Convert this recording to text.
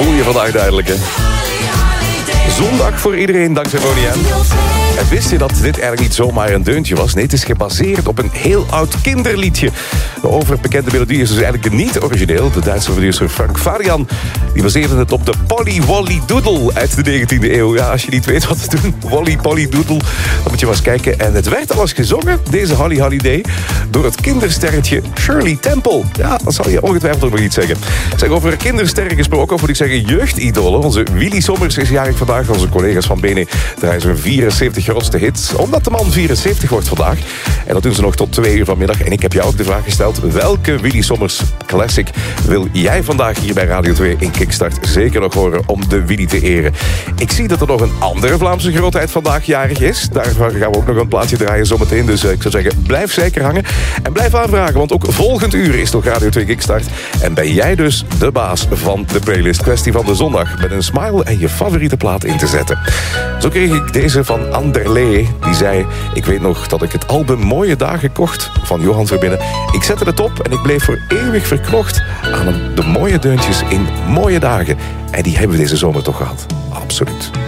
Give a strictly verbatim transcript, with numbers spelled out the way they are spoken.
voel je vandaag duidelijk, hè? Zondag voor iedereen, dankzij Ronnie Anne. En wist je dat dit eigenlijk niet zomaar een deuntje was? Nee, het is gebaseerd op een heel oud kinderliedje. De overbekende melodie is dus eigenlijk niet origineel. De Duitse producer Frank Farian die baseerde het op de Polly Wolly Doodle uit de negentiende eeuw. Ja, als je niet weet wat te doen, Wolly Polly Doodle, dan moet je maar eens kijken. En het werd al eens gezongen, deze Holly Holiday, door het kindersterretje Shirley Temple. Ja, dat zal je ongetwijfeld ook nog iets zeggen. Zeg, over kindersterren gesproken, of moet ik zeggen jeugdidolen. Onze Willy Sommers is jarig vandaag. Onze collega's van Bene draaien zo'n vierenzeventig grootste hits. Omdat de man vierenzeventig wordt vandaag. En dat doen ze nog tot twee uur vanmiddag. En ik heb jou ook de vraag gesteld. Welke Willy Sommers classic wil jij vandaag hier bij Radio twee in Kickstart zeker nog horen om de Willy te eren? Ik zie dat er nog een andere Vlaamse grootheid vandaag jarig is. Daarvan gaan we ook nog een plaatje draaien zometeen. Dus ik zou zeggen, blijf zeker hangen. En blijf aanvragen, want ook volgend uur is nog Radio twee Kickstart. En ben jij dus de baas van de playlist Kwestie van de Zondag. Met een smile en je favoriete plaat in te zetten. Zo kreeg ik deze van Anderlee. Die zei, ik weet nog dat ik het album Mooie Dagen kocht van Johan Verbinnen. Ik zette het op en ik bleef voor eeuwig verknocht aan de mooie deuntjes in mooie dagen. En die hebben we deze zomer toch gehad. Absoluut.